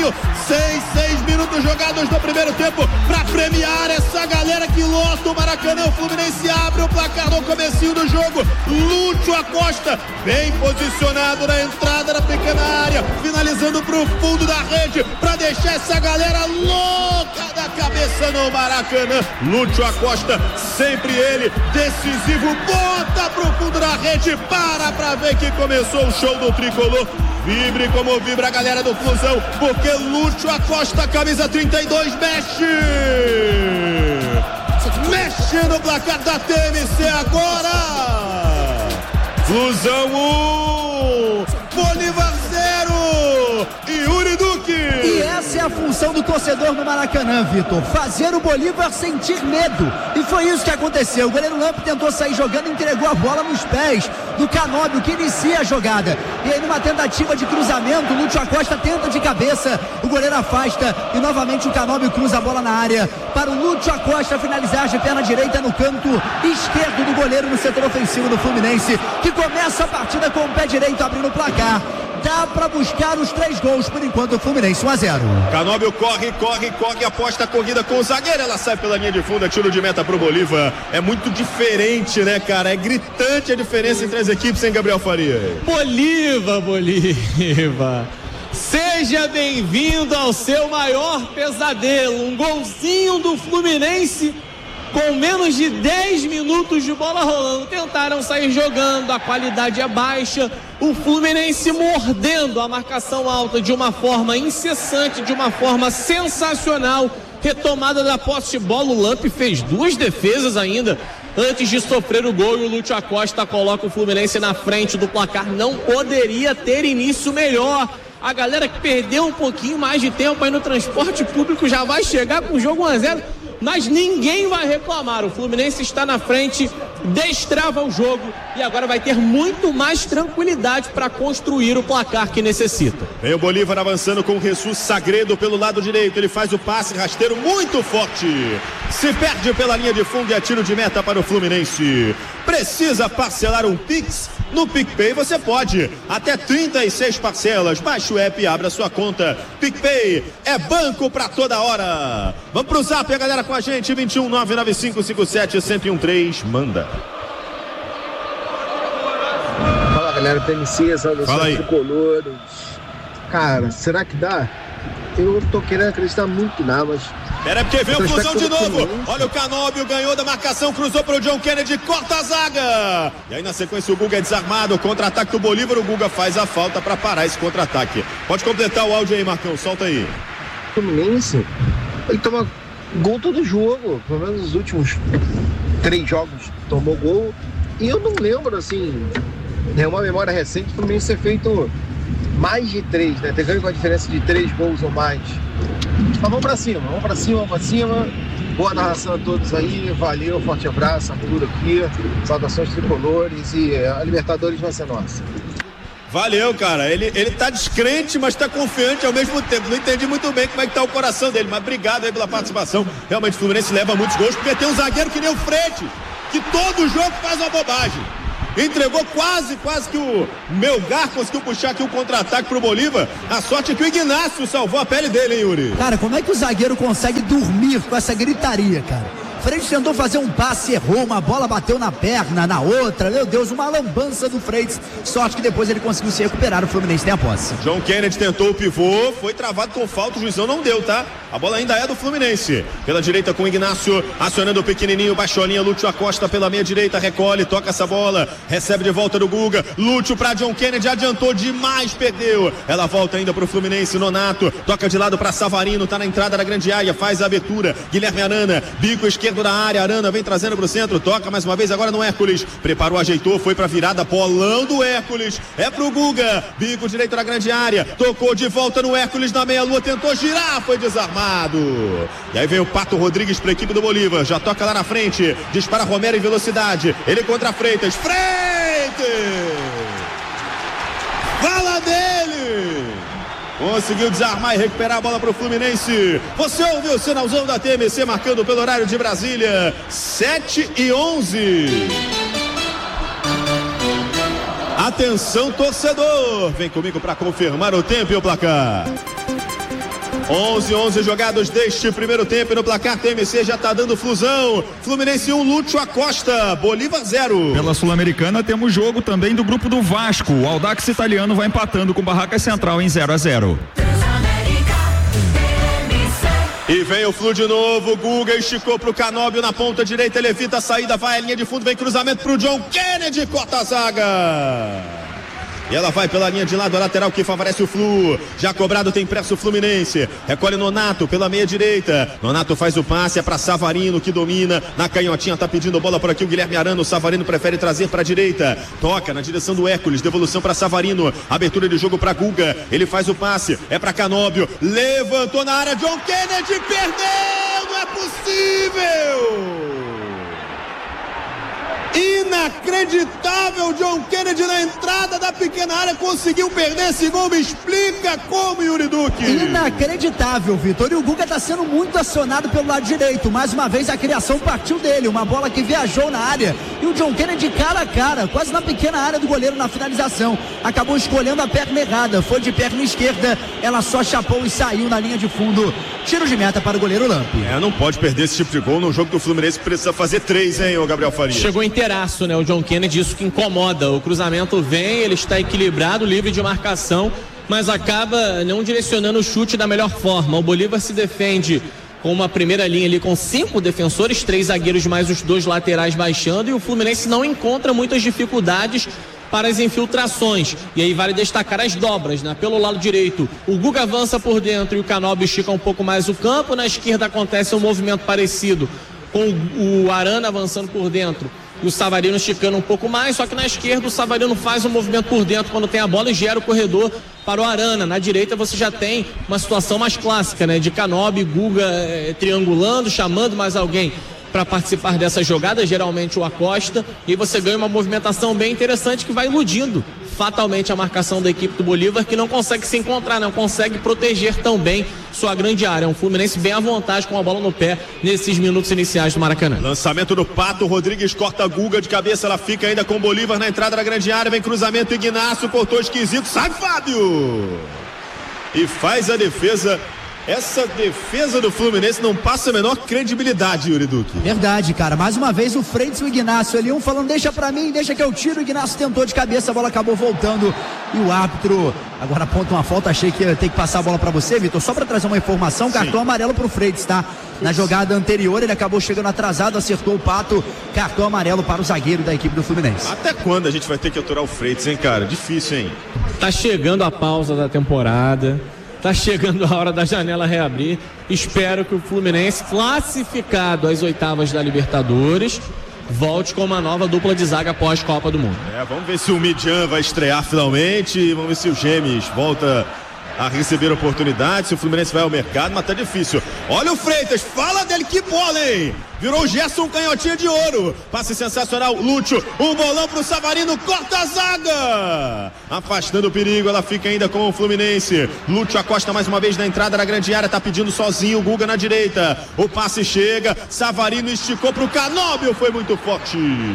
Fluminense. 6 minutos jogados no primeiro tempo para premiar essa galera que lota o Maracanã. O Fluminense abre o placar no comecinho do jogo. Lúcio Acosta, bem posicionado na entrada da pequena área, finalizando pro fundo da rede para deixar essa galera louca da cabeça no Maracanã. Lúcio Acosta, sempre ele, decisivo, bota pro fundo da rede, para ver que começou o show do tricolor. Vibre como vibra a galera do Flusão, porque Lúcio Acosta, camisa 32, mexe no placar da TMC agora. Flusão 1, Bolívar 0, Yuri Duque. E essa é a função do torcedor no Maracanã, Vitor, fazer o Bolívar sentir medo, e foi isso que aconteceu. O goleiro Lamp tentou sair jogando e entregou a bola nos pés do Canóbio, que inicia a jogada, e aí numa tentativa de cruzamento, o Lúcio Acosta tenta de cabeça, o goleiro afasta e novamente o Canóbio cruza a bola na área para o Lúcio Acosta finalizar de perna direita no canto esquerdo do goleiro no setor ofensivo do Fluminense, que começa a partida com o pé direito abrindo o placar. Dá pra buscar os 3 gols por enquanto. O Fluminense 1-0. Canóbio corre, aposta a corrida com o zagueiro, ela sai pela linha de fundo, é tiro de meta pro Bolívar. É muito diferente, né, cara? É gritante a diferença entre as equipes, hein, Gabriel Faria? Bolívar. Seja bem-vindo ao seu maior pesadelo. Um golzinho do Fluminense com menos de 10 minutos de bola rolando. Tentaram sair jogando, a qualidade é baixa. O Fluminense mordendo a marcação alta de uma forma incessante, de uma forma sensacional. Retomada da posse de bola, o Lamp fez 2 defesas ainda antes de sofrer o gol, e o Lúcio Acosta coloca o Fluminense na frente do placar. Não poderia ter início melhor. A galera que perdeu um pouquinho mais de tempo aí no transporte público já vai chegar com o jogo 1-0, mas ninguém vai reclamar. O Fluminense está na frente, destrava o jogo e agora vai ter muito mais tranquilidade para construir o placar que necessita. Vem o Bolívar avançando com o Jesus Sagredo pelo lado direito, ele faz o passe rasteiro muito forte, se perde pela linha de fundo e é tiro de meta para o Fluminense. Precisa parcelar um Pix? No PicPay você pode, até 36 parcelas. Baixe o app e abra sua conta. PicPay é banco pra toda hora. Vamos pro Zap, a galera com a gente, 21 995 57 1013, manda. Fala, galera, TMC, saudações tricolores. Cara, será que dá? Eu tô querendo acreditar muito que dá, mas... Pera, porque vem o Flusão de novo. Olha o Canóbio, ganhou da marcação, cruzou pro John Kennedy, corta a zaga. E aí na sequência o Guga é desarmado, contra-ataque do Bolívar, o Guga faz a falta pra parar esse contra-ataque. Pode completar o áudio aí, Marcão, solta aí. O Fluminense, ele toma gol todo jogo, pelo menos nos últimos 3 jogos tomou gol. E eu não lembro, assim, uma memória recente, o Fluminense ter feito mais de 3, né? Ter ganho com a diferença de 3 gols ou mais. Mas vamos pra cima. Boa narração a todos aí, valeu, forte abraço, Arthur aqui, saudações tricolores e a Libertadores vai ser nossa. Valeu, cara, ele tá descrente, mas tá confiante ao mesmo tempo. Não entendi muito bem como é que tá o coração dele, mas obrigado aí pela participação. Realmente o Fluminense leva muitos gols, porque tem um zagueiro que nem o Frete, que todo jogo faz uma bobagem. Entregou quase que o Melgar conseguiu puxar aqui o contra-ataque pro Bolívar. A sorte é que o Ignacio salvou a pele dele, hein, Yuri? Cara, como é que o zagueiro consegue dormir com essa gritaria, cara? Freitas tentou fazer um passe, errou, uma bola bateu na perna, na outra, meu Deus, uma lambança do Freitas. Sorte que depois ele conseguiu se recuperar, o Fluminense tem a posse. John Kennedy tentou o pivô, foi travado com falta, o juizão não deu, tá? A bola ainda é do Fluminense. Pela direita com o Ignacio, acionando o pequenininho, baixolinha, Lúcio Acosta pela meia direita, recolhe, toca essa bola, recebe de volta do Guga, Lúcio pra John Kennedy, adiantou demais, perdeu. Ela volta ainda pro Fluminense, Nonato, toca de lado pra Savarino, tá na entrada da grande área, faz a abertura, Guilherme Arana, bico esquerdo da área, Arana vem trazendo pro centro, toca mais uma vez agora no Hércules, preparou, ajeitou, foi pra virada, bolão do Hércules, é pro Guga, bico direito na grande área, tocou de volta no Hércules na meia-lua, tentou girar, foi desarmado. E aí vem o Pato Rodrigues pra equipe do Bolívar, já toca lá na frente, dispara Romero em velocidade, ele contra Freitas, fala dele! Conseguiu desarmar e recuperar a bola para o Fluminense. Você ouviu o sinalzão da TMC marcando pelo horário de Brasília, 7:11. Atenção, torcedor, vem comigo para confirmar o tempo e o placar. 11 jogados deste primeiro tempo e no placar TMC já tá dando fusão. Fluminense 1, Lúcio Acosta, Bolívar 0. Pela Sul-Americana temos jogo também do grupo do Vasco. O Audax Italiano vai empatando com Barracas Central em 0-0. E vem o Flu de novo, Guga esticou pro Canóbio na ponta direita, ele evita a saída, vai à linha de fundo, vem cruzamento pro John Kennedy, corta a zaga. E ela vai pela linha de lado, a lateral que favorece o Flu. Já cobrado, tem pressa o Fluminense. Recolhe Nonato pela meia direita. Nonato faz o passe, é para Savarino que domina. Na canhotinha tá pedindo bola por aqui o Guilherme Arana. O Savarino prefere trazer para a direita. Toca na direção do Hércules, devolução para Savarino. Abertura de jogo para Guga. Ele faz o passe, é para Canóbio. Levantou na área, John Kennedy perdeu! Não é possível! Inacreditável, John Kennedy na entrada da pequena área conseguiu perder esse gol, me explica como, Yuri Duque. Inacreditável, Vitor, e o Guga está sendo muito acionado pelo lado direito, mais uma vez a criação partiu dele, uma bola que viajou na área e o John Kennedy cara a cara, quase na pequena área do goleiro na finalização, acabou escolhendo a perna errada, foi de perna esquerda, ela só chapou e saiu na linha de fundo, tiro de meta para o goleiro Lampi. Não pode perder esse tipo de gol num jogo que o Fluminense precisa fazer 3, hein, ô Gabriel Faria. Chegou inteiraço, né, o John Kennedy, isso que incomoda, o cruzamento vem, ele está equilibrado, livre de marcação, mas acaba não direcionando o chute da melhor forma. O Bolívar se defende com uma primeira linha ali com 5 defensores, 3 zagueiros mais os 2 laterais baixando, e o Fluminense não encontra muitas dificuldades para as infiltrações, e aí vale destacar as dobras, né? Pelo lado direito o Guga avança por dentro e o Canóbio estica um pouco mais o campo, na esquerda acontece um movimento parecido com o Arana avançando por dentro e o Savarino esticando um pouco mais, só que na esquerda o Savarino faz um movimento por dentro quando tem a bola e gera o corredor para o Arana. Na direita você já tem uma situação mais clássica, né? De Canóbio e Guga triangulando, chamando mais alguém para participar dessa jogada, geralmente o Acosta, e você ganha uma movimentação bem interessante que vai iludindo fatalmente a marcação da equipe do Bolívar, que não consegue se encontrar, não consegue proteger tão bem sua grande área. É um Fluminense bem à vontade com a bola no pé nesses minutos iniciais do Maracanã. Lançamento do Pato, Rodrigues corta a Guga de cabeça, ela fica ainda com o Bolívar na entrada da grande área, vem cruzamento, Ignacio cortou esquisito, sai Fábio! E faz a defesa. Essa defesa do Fluminense não passa a menor credibilidade, Yuri Duque. Verdade, cara. Mais uma vez o Freitas e o Ignacio ali, um falando, deixa pra mim, deixa que eu tiro. O Ignacio tentou de cabeça, a bola acabou voltando. E o árbitro agora aponta uma falta. Achei que ia ter que passar a bola pra você, Vitor. Só pra trazer uma informação, cartão amarelo pro Freitas, tá? Na jogada anterior, ele acabou chegando atrasado, acertou o Pato. Cartão amarelo para o zagueiro da equipe do Fluminense. Até quando a gente vai ter que aturar o Freitas, hein, cara? Difícil, hein? Tá chegando a pausa da temporada. Tá chegando a hora da janela reabrir. Espero que o Fluminense, classificado às oitavas da Libertadores, volte com uma nova dupla de zaga após Copa do Mundo. Vamos ver se o Midjan vai estrear finalmente. Vamos ver se o Gemes volta a receber oportunidade, se o Fluminense vai ao mercado, mas tá difícil. Olha o Freitas, fala dele, que bola, hein? Virou o Gerson canhotinha de ouro. Passe sensacional, Lúcio, um bolão pro Savarino, corta a zaga! Afastando o perigo, ela fica ainda com o Fluminense. Lúcio Acosta mais uma vez na entrada da grande área, tá pedindo sozinho o Guga na direita. O passe chega, Savarino esticou pro Canóbio, foi muito forte.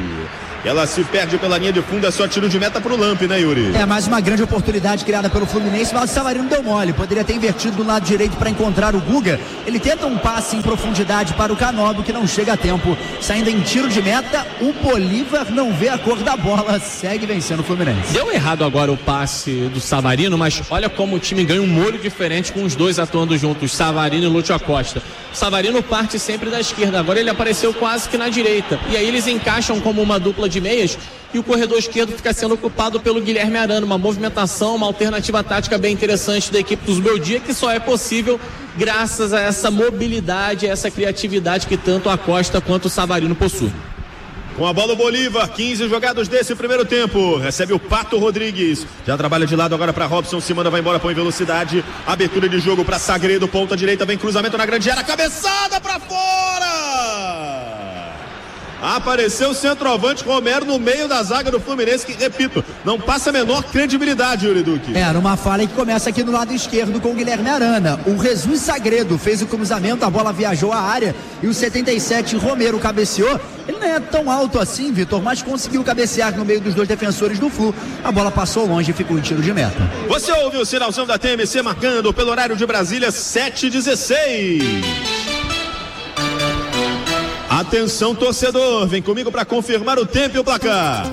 Ela se perde pela linha de fundo, é só tiro de meta pro Lampi, né, Yuri? Mais uma grande oportunidade criada pelo Fluminense, mas o Savarino deu mole, poderia ter invertido do lado direito para encontrar o Guga. Ele tenta um passe em profundidade para o Canóbio, que não chega a tempo, saindo em tiro de meta. O Bolívar não vê a cor da bola, segue vencendo o Fluminense. Deu errado agora o passe do Savarino, mas olha como o time ganha um molho diferente com os dois atuando juntos, Savarino e Lúcio Acosta. O Savarino parte sempre da esquerda, agora ele apareceu quase que na direita, e aí eles encaixam como uma dupla de meias e o corredor esquerdo fica sendo ocupado pelo Guilherme Arana, uma movimentação, uma alternativa tática bem interessante da equipe dos Beldia, que só é possível graças a essa mobilidade, a essa criatividade que tanto a Costa quanto o Savarino possuem. Com a bola o Bolívar, 15 jogados desse primeiro tempo, recebe o Pato Rodrigues, já trabalha de lado agora para Robson, se manda, vai embora, põe velocidade, abertura de jogo para Sagredo, ponta direita, vem cruzamento na grande área, cabeçada para fora! Apareceu o centroavante Romero no meio da zaga do Fluminense, que, repito, não passa a menor credibilidade, Yuri Duque. Era uma falha que começa aqui no lado esquerdo com o Guilherme Arana. O Jesus Sagredo fez o cruzamento, a bola viajou à área e o 77 Romero cabeceou. Ele não é tão alto assim, Vitor, mas conseguiu cabecear no meio dos dois defensores do Flu. A bola passou longe e ficou em tiro de meta. Você ouve o sinalzão da TMC marcando pelo horário de Brasília, 7h16. Atenção, torcedor, vem comigo para confirmar o tempo e o placar.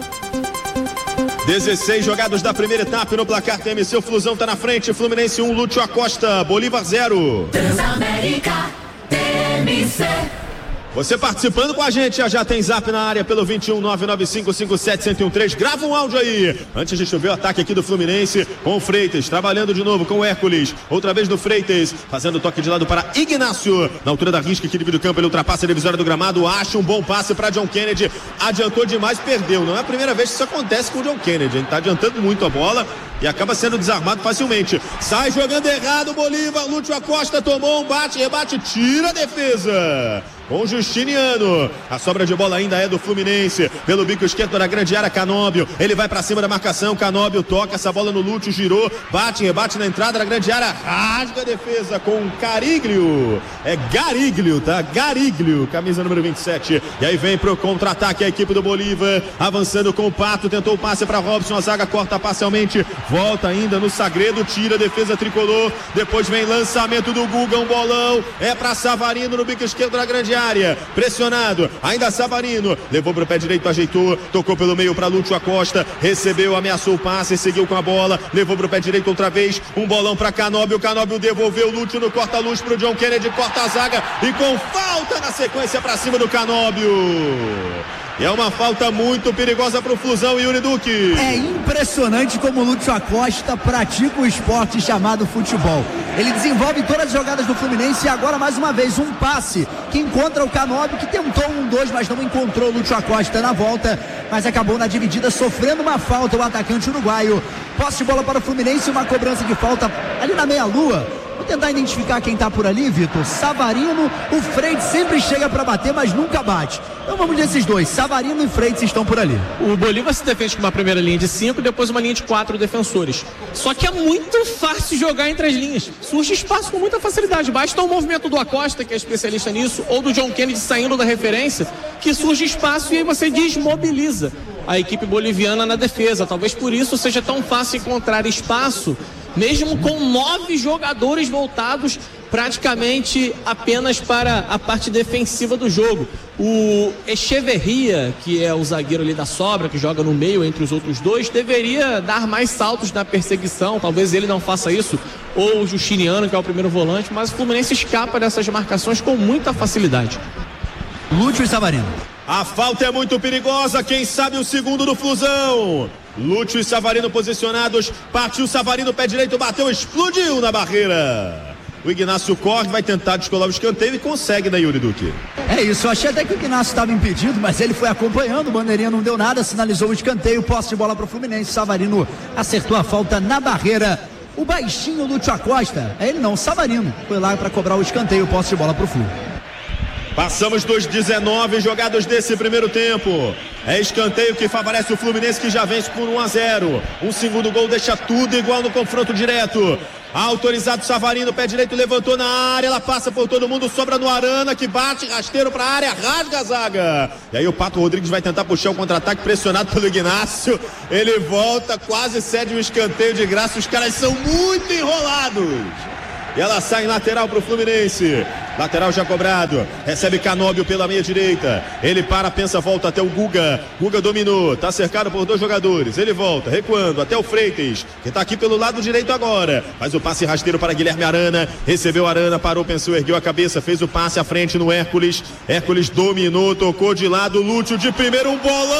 16 jogados da primeira etapa no placar TMC, o Flusão tá na frente, Fluminense 1, Lúcio Acosta, Bolívar 0. Transamérica, TMC. Você participando com a gente, já tem zap na área pelo 21-995-57-1013. Grava um áudio aí. Antes de chover o ataque aqui do Fluminense com o Freitas, trabalhando de novo com o Hércules. Outra vez no Freitas, fazendo o toque de lado para Ignácio. Na altura da risca que divide o campo, ele ultrapassa a divisória do gramado, acha um bom passe para John Kennedy. Adiantou demais, perdeu. Não é a primeira vez que isso acontece com o John Kennedy. Ele tá adiantando muito a bola e acaba sendo desarmado facilmente. Sai jogando errado, Bolívar. Lúcio Acosta tomou um bate, rebate, tira a defesa com o Justiniano. A sobra de bola ainda é do Fluminense. Pelo bico esquerdo da grande área, Canóbio. Ele vai pra cima da marcação. Canóbio toca essa bola no Lúcio, girou, bate, rebate na entrada da grande área, rasga a defesa com Cariglio. É Gariglio, tá? Gariglio, camisa número 27. E aí vem pro contra-ataque a equipe do Bolívar, avançando com o Pato, tentou o passe pra Robson, a zaga corta parcialmente, volta ainda no Sagredo, tira a defesa tricolor. Depois vem lançamento do Guga, um bolão, é pra Savarino no bico esquerdo da grande área, pressionado, ainda Savarino, levou pro pé direito, ajeitou, tocou pelo meio para Lúcio Acosta, recebeu, ameaçou o passe, seguiu com a bola, levou pro pé direito outra vez, um bolão para Canóbio, Canóbio devolveu, Lúcio no corta-luz pro John Kennedy, corta a zaga e com falta na sequência para cima do Canóbio. E é uma falta muito perigosa pro Flusão, Yuri Duque. É impressionante como o Lúcio Acosta pratica o esporte chamado futebol. Ele desenvolve todas as jogadas do Fluminense e agora mais uma vez um passe que encontra o Canóbio, que tentou 1-2, mas não encontrou o Lúcio Acosta na volta, mas acabou na dividida sofrendo uma falta o atacante uruguaio. Posse de bola para o Fluminense, uma cobrança de falta ali na meia-lua. Vou tentar identificar quem tá por ali, Vitor. Savarino, o Freitas sempre chega para bater, mas nunca bate. Então vamos desses dois, Savarino e Freitas estão por ali. O Bolívar se defende com uma primeira linha de 5 e depois uma linha de 4 defensores. Só que é muito fácil jogar entre as linhas. Surge espaço com muita facilidade. Basta o movimento do Acosta, que é especialista nisso, ou do John Kennedy saindo da referência, que surge espaço e aí você desmobiliza a equipe boliviana na defesa. Talvez por isso seja tão fácil encontrar espaço, mesmo com 9 jogadores voltados praticamente apenas para a parte defensiva do jogo. O Echeverria, que é o zagueiro ali da sobra, que joga no meio entre os outros dois, deveria dar mais saltos na perseguição, talvez ele não faça isso, ou o Justiniano, que é o primeiro volante, mas o Fluminense escapa dessas marcações com muita facilidade. Lúcio e Savarino. A falta é muito perigosa, quem sabe o segundo do Flusão. Lúcio e Savarino posicionados, partiu Savarino, pé direito, bateu, explodiu na barreira. O Ignácio corre, vai tentar descolar o escanteio e consegue, né, Yuri Duque? É isso, eu achei até que o Ignácio estava impedido, mas ele foi acompanhando, o bandeirinha não deu nada, sinalizou o escanteio, posse de bola para o Fluminense, Savarino acertou a falta na barreira. O baixinho Lúcio Acosta, ele não, Savarino, foi lá para cobrar o escanteio, posse de bola para o Flu. Passamos dos 19 jogados desse primeiro tempo. É escanteio que favorece o Fluminense, que já vence por 1-0. Um segundo gol deixa tudo igual no confronto direto. Autorizado Savarino, pé direito, levantou na área, ela passa por todo mundo, sobra no Arana, que bate, rasteiro pra área, rasga a zaga. E aí o Pato Rodrigues vai tentar puxar o contra-ataque, pressionado pelo Ignácio. Ele volta, quase cede um escanteio de graça, os caras são muito enrolados. E ela sai em lateral pro Fluminense. Lateral já cobrado. Recebe Canóbio pela meia direita. Ele para, pensa, volta até o Guga. Guga dominou. Tá cercado por 2 jogadores. Ele volta, recuando até o Freitas, que tá aqui pelo lado direito agora. Faz o passe rasteiro para Guilherme Arana. Recebeu Arana, parou, pensou, ergueu a cabeça. Fez o passe à frente no Hércules. Hércules dominou, tocou de lado. Lúcio de primeiro, um bolão.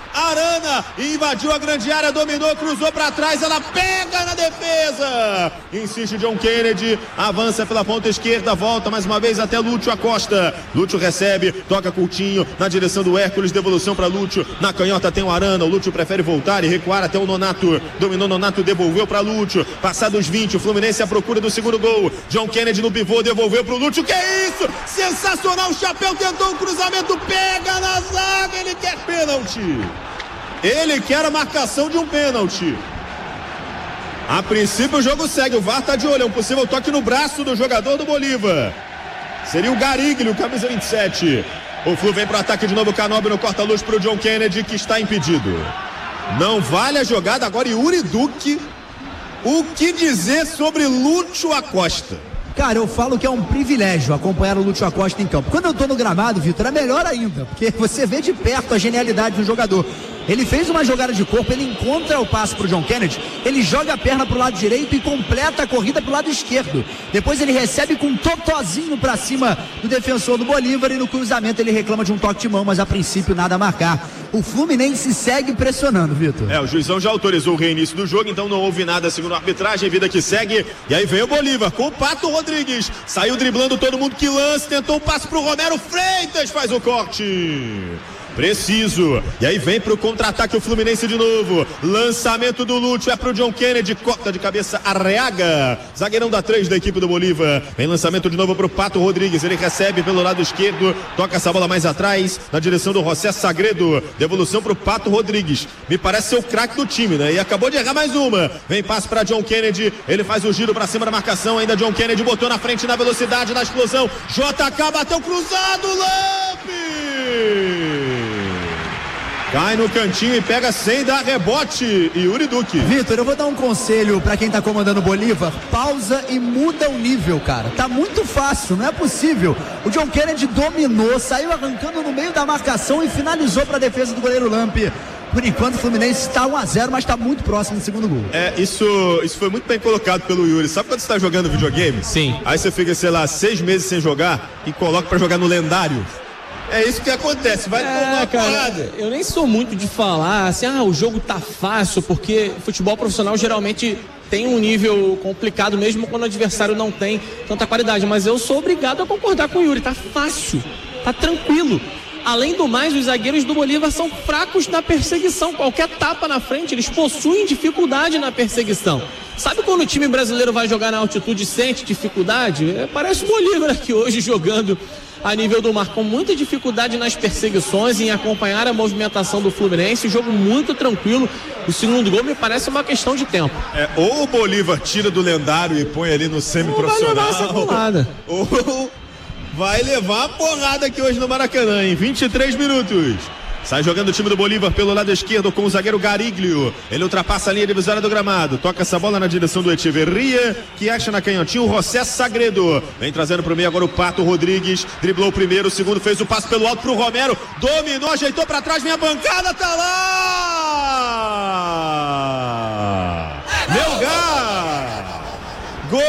Arana invadiu a grande área, dominou, cruzou para trás, ela pega na defesa. Insiste John Kennedy, avança pela ponta esquerda, volta mais uma vez até Lúcio Acosta. Lúcio recebe, toca Coutinho na direção do Hércules, devolução para Lúcio. Na canhota tem o Arana, o Lúcio prefere voltar e recuar até o Nonato. Dominou Nonato, devolveu para Lúcio. Passados 20, o Fluminense à procura do segundo gol. John Kennedy no pivô, devolveu para o Lúcio. Que isso? Sensacional, o Chapéu tentou um cruzamento, pega na zaga, ele quer pênalti. Ele quer a marcação de um pênalti. A princípio o jogo segue, o VAR tá de olho, é um possível toque no braço do jogador do Bolívar. Seria o Gariglio, camisa 27. O Flu vem pro ataque de novo, Canóbio no corta-luz pro John Kennedy, que está impedido. Não vale a jogada agora, Yuri Duque. O que dizer sobre Lúcio Acosta? Cara, eu falo que é um privilégio acompanhar o Lúcio Acosta em campo. Quando eu tô no gramado, Vitor, é melhor ainda, porque você vê de perto a genialidade do jogador. Ele fez uma jogada de corpo, ele encontra o passe pro John Kennedy, ele joga a perna pro lado direito e completa a corrida pro lado esquerdo. Depois ele recebe com um totozinho pra cima do defensor do Bolívar e no cruzamento ele reclama de um toque de mão, mas a princípio nada a marcar. O Fluminense segue pressionando, Vitor. O juizão já autorizou o reinício do jogo, então não houve nada segundo a arbitragem, vida que segue. E aí vem o Bolívar com o Pato Rodrigues. Saiu driblando todo mundo que lança, tentou um passe pro Romero Freitas, faz o corte. Preciso. E aí vem pro contra-ataque o Fluminense de novo. Lançamento do Lúcio, é pro John Kennedy, corta de cabeça Arreaga, zagueirão da 3 da equipe do Bolívar. Vem lançamento de novo pro Pato Rodrigues, ele recebe pelo lado esquerdo, toca essa bola mais atrás, na direção do José Sagredo. Devolução pro Pato Rodrigues. Me parece ser o craque do time, né? E acabou de errar mais uma. Vem passe pra John Kennedy, ele faz o giro pra cima da marcação, ainda John Kennedy botou na frente na velocidade, na explosão. JK bateu cruzado, Lampe! Cai no cantinho e pega sem dar rebote. Yuri Duque. Vitor, eu vou dar um conselho pra quem tá comandando o Bolívar. Pausa e muda o nível, cara. Tá muito fácil, não é possível. O John Kennedy dominou, saiu arrancando no meio da marcação e finalizou pra defesa do goleiro Lampe. Por enquanto o Fluminense está 1-0, mas está muito próximo do segundo gol. Isso foi muito bem colocado pelo Yuri. Sabe quando você está jogando videogame? Sim. Aí você fica, sei lá, 6 meses sem jogar e coloca pra jogar no lendário. É isso que acontece, vai tomar porrada. Eu nem sou muito de falar assim, o jogo tá fácil, porque futebol profissional geralmente tem um nível complicado, mesmo quando o adversário não tem tanta qualidade, mas eu sou obrigado a concordar com o Yuri, tá fácil, tá tranquilo. Além do mais, os zagueiros do Bolívar são fracos na perseguição, qualquer tapa na frente, eles possuem dificuldade na perseguição. Sabe quando o time brasileiro vai jogar na altitude e sente dificuldade? Parece o Bolívar aqui hoje jogando a nível do mar, com muita dificuldade nas perseguições, em acompanhar a movimentação do Fluminense, jogo muito tranquilo. O segundo gol me parece uma questão de tempo. Ou o Bolívar tira do lendário e põe ali no semi-profissional, ou vai levar a porrada aqui hoje no Maracanã, em 23 minutos. Sai jogando o time do Bolívar pelo lado esquerdo com o zagueiro Gariglio. Ele ultrapassa a linha divisória do gramado. Toca essa bola na direção do Echeverria, que acha na canhotinha o José Sagredo. Vem trazendo pro meio agora o Pato Rodrigues. Driblou o primeiro, o segundo fez o passe pelo alto pro Romero. Dominou, ajeitou pra trás, vem a bancada, tá lá! Melgar! Gol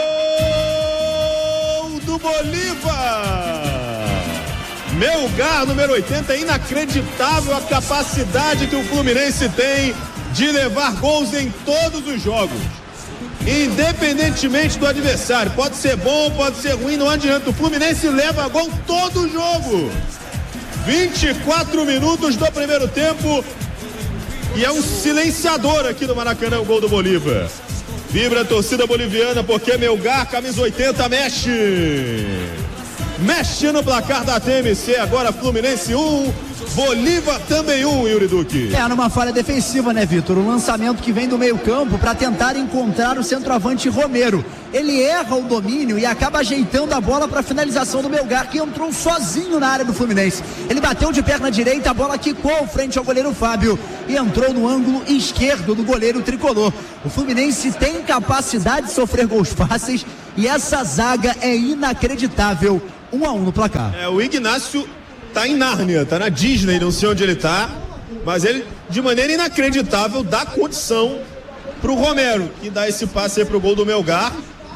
do Bolívar! Melgar, número 80, é inacreditável a capacidade que o Fluminense tem de levar gols em todos os jogos, independentemente do adversário. Pode ser bom, pode ser ruim, não adianta. O Fluminense leva gol todo jogo. 24 minutos do primeiro tempo e é um silenciador aqui no Maracanã o gol do Bolívar. Vibra a torcida boliviana porque Melgar, camisa 80, mexe no placar da TMC. Agora Fluminense 1, Bolívar também 1, Yuri Duque. Numa falha defensiva, né, Vitor? O lançamento que vem do meio campo para tentar encontrar o centroavante Romero. Ele erra o domínio e acaba ajeitando a bola para finalização do Melgar, que entrou sozinho na área do Fluminense. Ele bateu de perna direita, a bola quicou frente ao goleiro Fábio e entrou no ângulo esquerdo do goleiro tricolor. O Fluminense tem capacidade de sofrer gols fáceis e essa zaga é inacreditável. 1-1 no placar. O Ignacio tá em Nárnia, tá na Disney, não sei onde ele tá, mas ele, de maneira inacreditável, dá condição pro Romero, que dá esse passe aí pro gol do Melgar.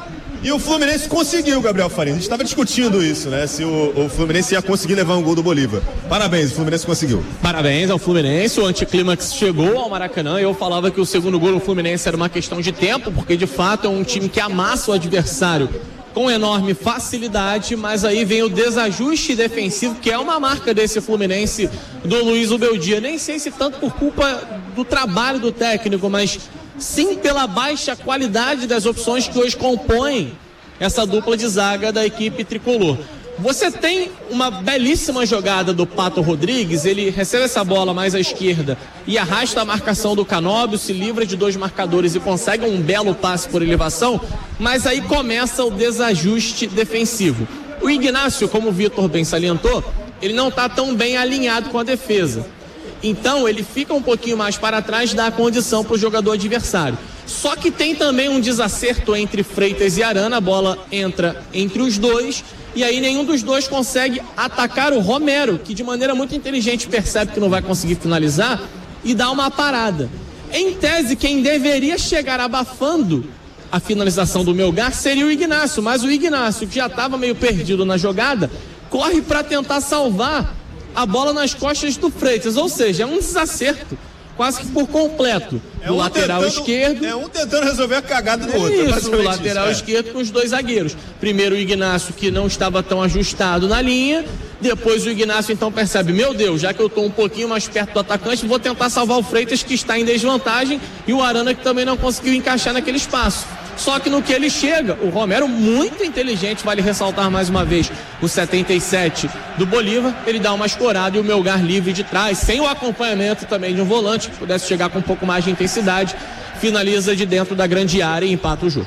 E o Fluminense conseguiu, Gabriel Faria. A gente estava discutindo isso, né? Se o Fluminense ia conseguir levar um gol do Bolívar. Parabéns, o Fluminense conseguiu. Parabéns ao Fluminense, o anticlímax chegou ao Maracanã. Eu falava que o segundo gol do Fluminense era uma questão de tempo, porque de fato é um time que amassa o adversário com enorme facilidade, mas aí vem o desajuste defensivo, que é uma marca desse Fluminense do Luiz Ubeldia. Nem sei se tanto por culpa do trabalho do técnico, mas sim pela baixa qualidade das opções que hoje compõem essa dupla de zaga da equipe tricolor. Você tem uma belíssima jogada do Pato Rodrigues, ele recebe essa bola mais à esquerda e arrasta a marcação do Canóbio, se livra de 2 marcadores e consegue um belo passe por elevação, mas aí começa o desajuste defensivo. O Ignacio, como o Vitor bem salientou, ele não está tão bem alinhado com a defesa. Então ele fica um pouquinho mais para trás, dá a condição para o jogador adversário. Só que tem também um desacerto entre Freitas e Arana, a bola entra entre os dois e aí nenhum dos dois consegue atacar o Romero, que de maneira muito inteligente percebe que não vai conseguir finalizar e dá uma parada. Em tese, quem deveria chegar abafando a finalização do Melgar seria o Ignacio, mas o Ignacio, que já estava meio perdido na jogada, corre para tentar salvar a bola nas costas do Freitas, ou seja, é um desacerto quase que por completo do lateral esquerdo. É um tentando resolver a cagada do outro. Isso, o lateral esquerdo com os 2 zagueiros. Primeiro o Ignacio, que não estava tão ajustado na linha, depois o Ignacio então percebe, meu Deus, já que eu estou um pouquinho mais perto do atacante, vou tentar salvar o Freitas, que está em desvantagem, e o Arana, que também não conseguiu encaixar naquele espaço. Só que no que ele chega, o Romero, muito inteligente, vale ressaltar mais uma vez, o 77 do Bolívar, ele dá uma escorada e o Melgar livre de trás, sem o acompanhamento também de um volante, que pudesse chegar com um pouco mais de intensidade, finaliza de dentro da grande área e empata o jogo.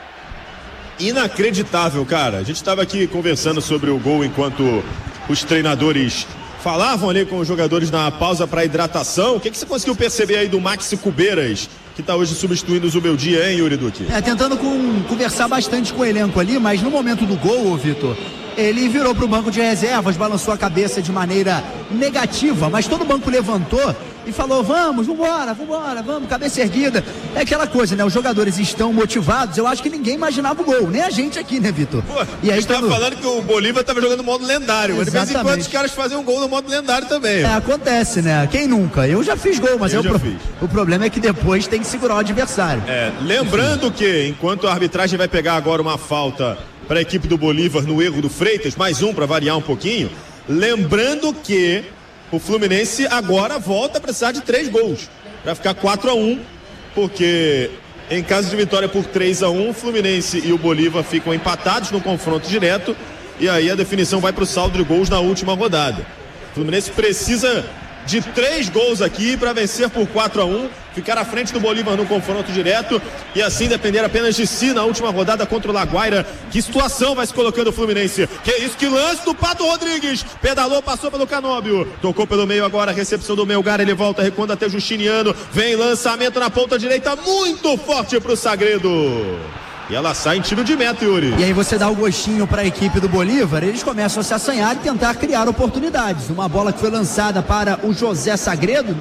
Inacreditável, cara. A gente estava aqui conversando sobre o gol enquanto os treinadores falavam ali com os jogadores na pausa para hidratação. O que você conseguiu perceber aí do Maxi Cubeiras, que está hoje substituindo o Zubeldia, hein, Yuri Duque? Tentando conversar bastante com o elenco ali, mas no momento do gol, Vitor, ele virou para o banco de reservas, balançou a cabeça de maneira negativa, mas todo o banco levantou e falou, vamos, cabeça erguida. É aquela coisa, né? Os jogadores estão motivados, eu acho que ninguém imaginava o gol, nem a gente aqui, né, Vitor? E aí estava falando que o Bolívar estava jogando no modo lendário, mas de vez em quando os caras fazem um gol no modo lendário também. Acontece, né? Quem nunca? Eu já fiz gol, mas o problema é que depois tem que segurar o adversário. Lembrando que, enquanto a arbitragem vai pegar agora uma falta para a equipe do Bolívar no erro do Freitas, mais um para variar um pouquinho, lembrando que o Fluminense agora volta a precisar de 3 gols para ficar 4-1, porque em caso de vitória por 3-1, o Fluminense e o Bolívar ficam empatados no confronto direto e aí a definição vai para o saldo de gols na última rodada. O Fluminense precisa de 3 gols aqui para vencer por 4-1, ficar à frente do Bolívar no confronto direto e assim depender apenas de si na última rodada contra o Laguaira. Que situação vai se colocando o Fluminense? Que isso, que lance do Pato Rodrigues, pedalou, passou pelo Canóbio, tocou pelo meio agora, recepção do Melgar, ele volta, recuando até Justiniano, vem lançamento na ponta direita, muito forte pro Sagredo. E ela sai em tiro de meta, Yuri. E aí você dá o gostinho para a equipe do Bolívar, eles começam a se assanhar e tentar criar oportunidades. Uma bola que foi lançada para o Jesus Sagredo,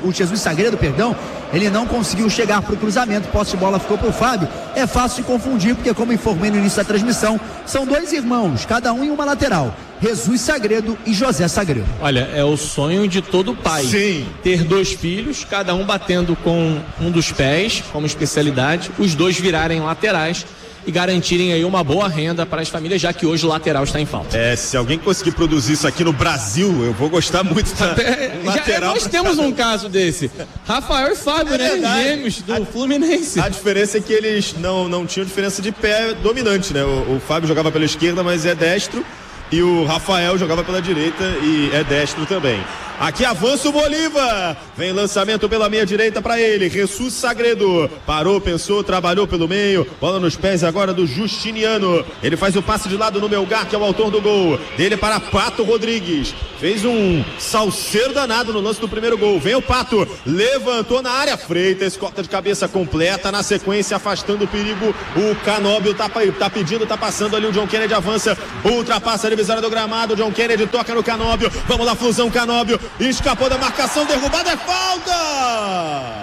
ele não conseguiu chegar para o cruzamento, posse de bola ficou para o Fábio. É fácil de confundir, porque como informei no início da transmissão, são 2 irmãos, cada um em uma lateral. Jesus Sagredo e José Sagredo. Olha, é o sonho de todo pai. Sim. Ter 2 filhos, cada um batendo com um dos pés, como especialidade, os 2 virarem laterais e garantirem aí uma boa renda para as famílias, já que hoje o lateral está em falta. Se alguém conseguir produzir isso aqui no Brasil, eu vou gostar muito da lateral. Nós temos um caso desse. Rafael e Fábio, né? Gêmeos do Fluminense. A diferença é que eles não tinham diferença de pé dominante, né? O Fábio jogava pela esquerda, mas é destro. E o Rafael jogava pela direita e é destro também. Aqui avança o Bolívar. Vem lançamento pela meia direita para ele. Jesus Sagredo. Parou, pensou, trabalhou pelo meio. Bola nos pés agora do Justiniano. Ele faz o passe de lado no Melgar, que é o autor do gol. Dele para Pato Rodrigues. Fez um salseiro danado no lance do primeiro gol. Vem o Pato. Levantou na área. Freitas, corta de cabeça completa. Na sequência, afastando o perigo. O Canóbio tá pedindo, tá passando ali. O John Kennedy avança. Ultrapassa a divisória do gramado. O John Kennedy toca no Canóbio. Vamos lá, fusão Canóbio. Escapou da marcação, derrubada, é falta!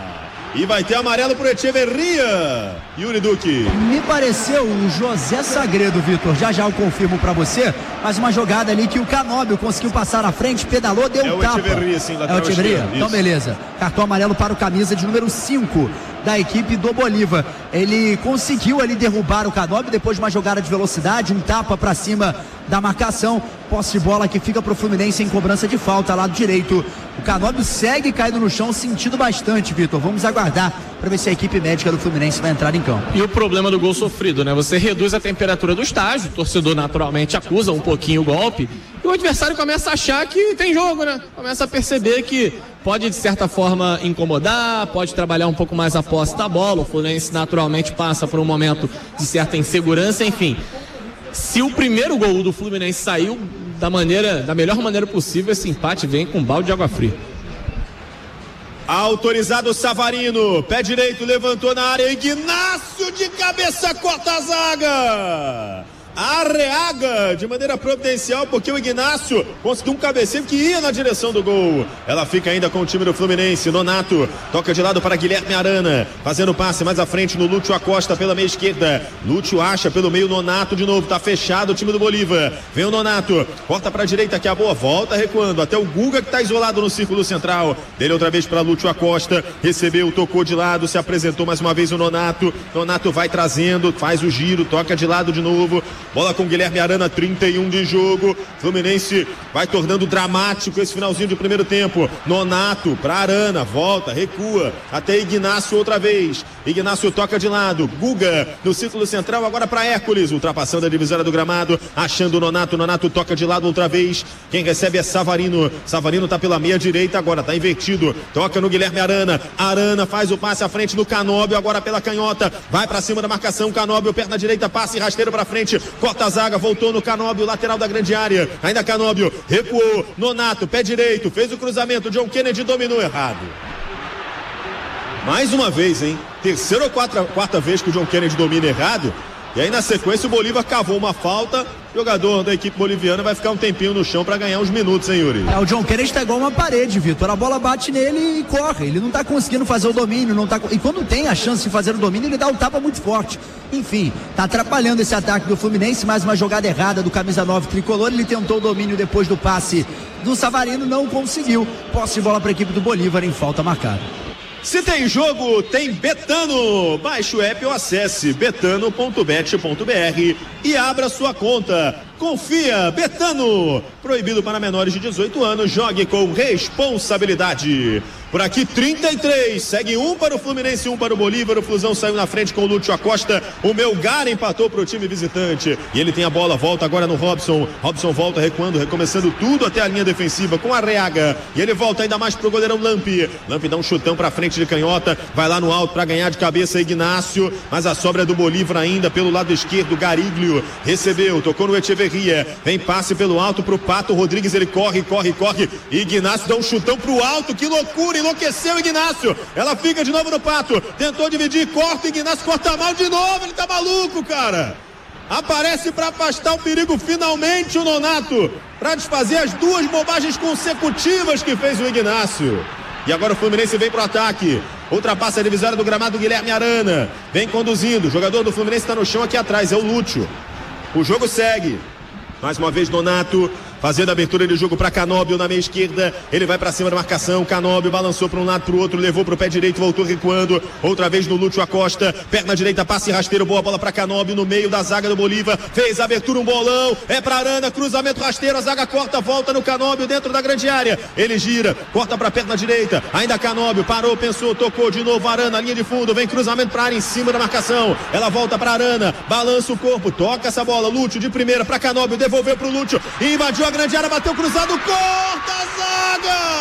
E vai ter amarelo pro Echeverria. Yuri Duque. Me pareceu o José Sagredo, Vitor. Já eu confirmo pra você. Mas uma jogada ali que o Canóbio conseguiu passar na frente, pedalou, deu um tapa. Echeverria, sim, é o Echeverria? Então beleza. Cartão amarelo para o camisa de número 5 da equipe do Bolívar. Ele conseguiu ali derrubar o Canóbio depois de uma jogada de velocidade, um tapa pra cima da marcação. Posse de bola que fica pro Fluminense em cobrança de falta, lado direito. O Canóbio segue caído no chão, sentindo bastante, Vitor. Vamos aguardar para ver se a equipe médica do Fluminense vai entrar em campo. E o problema do gol sofrido, né? Você reduz a temperatura do estágio, o torcedor naturalmente acusa um pouquinho o golpe, e o adversário começa a achar que tem jogo, né? Começa a perceber que pode, de certa forma, incomodar, pode trabalhar um pouco mais a posse da bola. O Fluminense naturalmente passa por um momento de certa insegurança, enfim. Se o primeiro gol do Fluminense saiu da melhor maneira possível, esse empate vem com um balde de água fria. Autorizado o Savarino, pé direito, levantou na área, Ignácio de cabeça, corta a zaga. Arreaga de maneira providencial, porque o Ignácio conseguiu um cabeceio que ia na direção do gol. Ela fica ainda com o time do Fluminense. Nonato toca de lado para Guilherme Arana, fazendo passe mais à frente no Lúcio Acosta pela meia esquerda. Lúcio acha pelo meio, Nonato de novo, tá fechado o time do Bolívar. Vem o Nonato, corta para a direita, que é a boa, volta recuando até o Guga, que tá isolado no círculo central. Dele outra vez para Lúcio Acosta, recebeu, tocou de lado, se apresentou mais uma vez o Nonato. Nonato vai trazendo, faz o giro, toca de lado de novo. Bola com Guilherme Arana, 31 de jogo. Fluminense vai tornando dramático esse finalzinho de primeiro tempo. Nonato para Arana, volta, recua até Ignácio outra vez. Ignácio toca de lado, Guga no círculo central, agora para Hércules, ultrapassando a divisória do gramado, achando o Nonato. Nonato toca de lado outra vez. Quem recebe é Savarino. Savarino tá pela meia direita, agora tá invertido. Toca no Guilherme Arana. Arana faz o passe à frente do Canóbio, agora pela canhota. Vai para cima da marcação. Canóbio, perna direita, passe rasteiro para frente. Corta a zaga, voltou no Canóbio, lateral da grande área. Ainda Canóbio, recuou. Nonato, pé direito, fez o cruzamento. John Kennedy dominou errado. Mais uma vez, hein? Terceira ou quarta vez que o John Kennedy domina errado. E aí na sequência o Bolívar cavou uma falta. O jogador da equipe boliviana vai ficar um tempinho no chão para ganhar uns minutos, hein, Yuri? O John Kennedy tá igual uma parede, Vitor. A bola bate nele e corre. Ele não tá conseguindo fazer o domínio, e quando tem a chance de fazer o domínio, ele dá um tapa muito forte. Enfim, tá atrapalhando esse ataque do Fluminense. Mais uma jogada errada do camisa 9 tricolor. Ele tentou o domínio depois do passe do Savarino, não conseguiu. Posse de bola para a equipe do Bolívar em falta marcada. Se tem jogo, tem Betano. Baixe o app ou acesse betano.bet.br e abra sua conta. Confia, Betano. Proibido para menores de 18 anos. Jogue com responsabilidade. Por aqui 33, segue 1 para o Fluminense, 1 para o Bolívar. O Flusão saiu na frente com o Lúcio Acosta. O Melgar empatou para o time visitante. E ele tem a bola, volta agora no Robson. Robson volta recuando, recomeçando tudo até a linha defensiva com a Arreaga. E ele volta ainda mais pro goleirão Lampi. Lampi dá um chutão para frente de canhota. Vai lá no alto para ganhar de cabeça Ignácio. Mas a sobra é do Bolívar ainda pelo lado esquerdo. Gariglio recebeu, tocou no Echeverria. Vem passe pelo alto pro Pato Rodrigues. Ele corre. Ignácio dá um chutão pro alto. Que loucura! Enlouqueceu Ignácio, ela fica de novo no Pato, tentou dividir, corta, Ignácio corta mal de novo, ele tá maluco, cara. Aparece para afastar o perigo finalmente o Nonato, para desfazer as duas bobagens consecutivas que fez o Ignácio. E agora o Fluminense vem pro ataque, ultrapassa a divisória do gramado, Guilherme Arana, vem conduzindo, o jogador do Fluminense tá no chão aqui atrás, é o Lúcio. O jogo segue, mais uma vez Nonato, fazendo a abertura de jogo para Canóbio na meia esquerda. Ele vai para cima da marcação. Canóbio balançou para um lado, para o outro, levou para o pé direito, voltou recuando. Outra vez no Lúcio Acosta. Perna direita, passe rasteiro, boa bola para Canóbio no meio da zaga do Bolívar. Fez a abertura, um bolão. É para Arana, cruzamento rasteiro. A zaga corta, volta no Canóbio dentro da grande área. Ele gira, corta para a perna direita. Ainda Canóbio, parou, pensou, tocou de novo. Arana, linha de fundo. Vem cruzamento para a área em cima da marcação. Ela volta para Arana, balança o corpo, toca essa bola. Lúcio de primeira para Canóbio, devolveu para o Lúcio. Invadiu a grande área, bateu cruzado. Corta a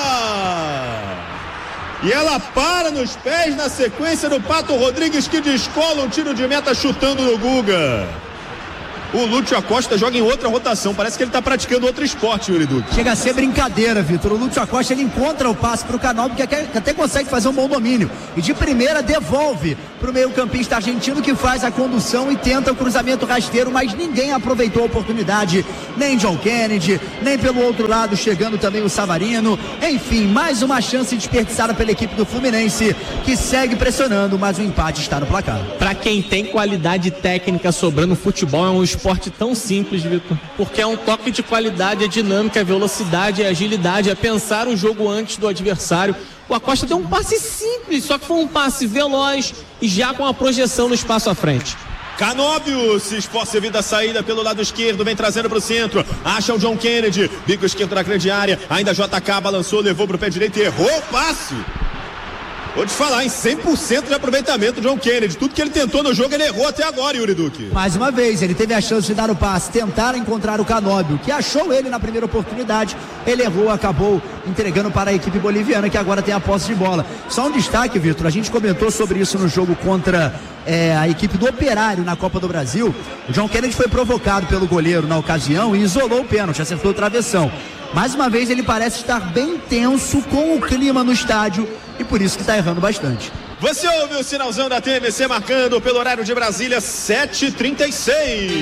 zaga! E ela para nos pés na sequência do Pato Rodrigues, que descola um tiro de meta chutando no Guga. o Lúcio Acosta joga em outra rotação. Parece que ele tá praticando outro esporte, Yuri Duque. Chega a ser brincadeira, Vitor. O Lúcio Acosta, ele encontra o passe pro Canóbio, que até consegue fazer um bom domínio. E de primeira devolve pro meio-campista argentino, que faz a condução e tenta o cruzamento rasteiro, mas ninguém aproveitou a oportunidade. Nem John Kennedy, nem pelo outro lado, chegando também o Savarino. Enfim, mais uma chance desperdiçada pela equipe do Fluminense, que segue pressionando, mas o empate está no placar. Pra quem tem qualidade técnica sobrando, futebol é um esporte tão simples, Vitor, porque é um toque de qualidade, é dinâmica, é velocidade, é agilidade, é pensar o jogo antes do adversário. O Acosta deu um passe simples, só que foi um passe veloz e já com a projeção no espaço à frente. Canóbio se esforça evita a saída pelo lado esquerdo, vem trazendo para o centro, acha o John Kennedy, bico esquerdo na grande área, ainda JK balançou, levou para o pé direito e errou o passe. Vou te falar, em 100% de aproveitamento, John Kennedy. Tudo que ele tentou no jogo, ele errou até agora, Yuri Duque. Mais uma vez, ele teve a chance de dar o passe, tentar encontrar o Canóbio, que achou ele na primeira oportunidade. Ele errou, acabou entregando para a equipe boliviana, que agora tem a posse de bola. Só um destaque, Vitor, a gente comentou sobre isso no jogo contra a equipe do Operário na Copa do Brasil. O John Kennedy foi provocado pelo goleiro na ocasião e isolou o pênalti, acertou o travessão. Mais uma vez, ele parece estar bem tenso com o clima no estádio e por isso que está errando bastante. Você ouve o sinalzão da TMC marcando pelo horário de Brasília, 7h36.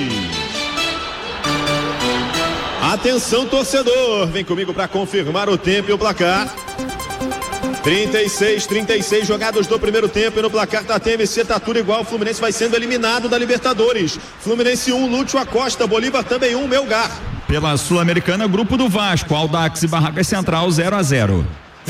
Atenção, torcedor, vem comigo para confirmar o tempo e o placar. 36 jogados do primeiro tempo e no placar da TMC tá tudo igual. O Fluminense vai sendo eliminado da Libertadores. Fluminense 1, Lúcio Acosta, Bolívar também 1, Melgar. Pela Sul-Americana, grupo do Vasco, Audax e Barracas Central 0-0.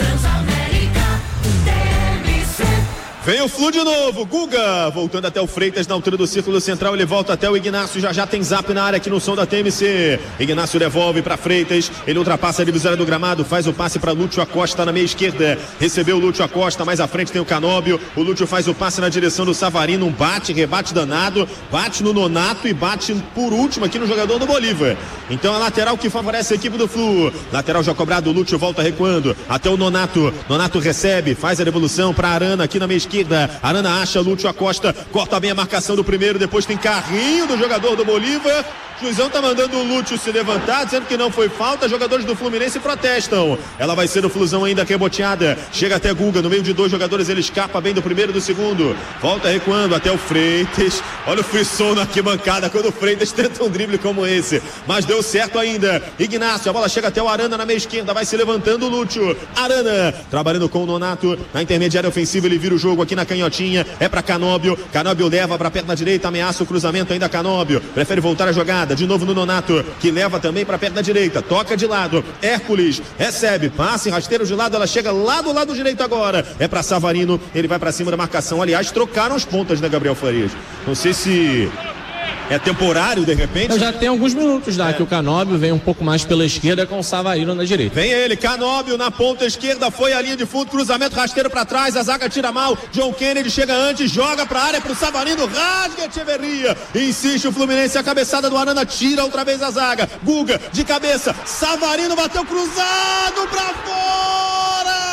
Vem o Flu de novo, Guga, voltando até o Freitas na altura do círculo central, ele volta até o Ignacio, já tem zap na área aqui no som da TMC. Ignacio devolve para Freitas, ele ultrapassa a divisória do gramado, faz o passe para Lúcio Acosta na meia esquerda, recebeu o Lúcio Acosta, mais à frente tem o Canóbio, o Lúcio faz o passe na direção do Savarino, um rebate danado, bate no Nonato e bate por último aqui no jogador do Bolívar. Então a lateral que favorece a equipe do Flu, lateral já cobrado, o Lúcio volta recuando, até o Nonato recebe, faz a devolução para Arana aqui na meia esquerda. Arana acha Lúcio Acosta, corta bem a marcação do primeiro, depois tem carrinho do jogador do Bolívar. Juizão tá mandando o Lúcio se levantar, dizendo que não foi falta. Jogadores do Fluminense protestam. Ela vai ser o Flusão ainda reboteada. Chega até Guga, no meio de dois jogadores, ele escapa bem do primeiro e do segundo. Volta recuando até o Freitas. Olha o frisson na arquibancada quando o Freitas tenta um drible como esse. Mas deu certo ainda. Ignacio, a bola chega até o Arana na meia esquerda, vai se levantando o Lúcio. Arana, trabalhando com o Nonato. Na intermediária ofensiva, ele vira o jogo aqui na canhotinha. É pra Canóbio. Canóbio leva pra perna direita, ameaça o cruzamento ainda Canóbio. Prefere voltar a jogada. De novo no Nonato, que leva também para perna direita, toca de lado, Hércules recebe, passe, rasteiro de lado, ela chega lá do lado direito agora, é para Savarino, ele vai para cima da marcação, aliás, trocaram as pontas, né, Gabriel Farias? Não sei se é temporário, de repente. Já tem alguns minutos que o Canóbio vem um pouco mais pela esquerda com o Savarino na direita. Vem ele, Canóbio na ponta esquerda, foi a linha de fundo, cruzamento rasteiro para trás, a zaga tira mal, John Kennedy chega antes, joga para a área pro Savarino, rasga Echeverria, insiste o Fluminense, a cabeçada do Arana, tira outra vez a zaga, Guga de cabeça, Savarino bateu cruzado para fora!